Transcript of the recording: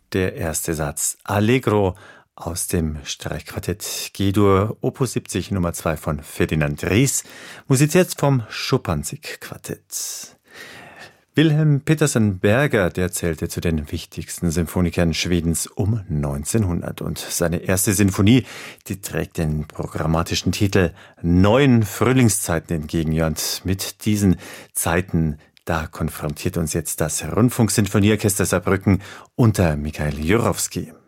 Der erste Satz Allegro aus dem Streichquartett G-Dur Opus 70 Nummer 2 von Ferdinand Ries, musiziert vom Schuppanzig-Quartett. Wilhelm Petersen Berger, der zählte zu den wichtigsten Symphonikern Schwedens um 1900. Und seine erste Sinfonie, die trägt den programmatischen Titel Neuen Frühlingszeiten entgegen. Ja, und mit diesen Zeiten, da konfrontiert uns jetzt das Rundfunksinfonieorchester Saarbrücken unter Michael Jurowski.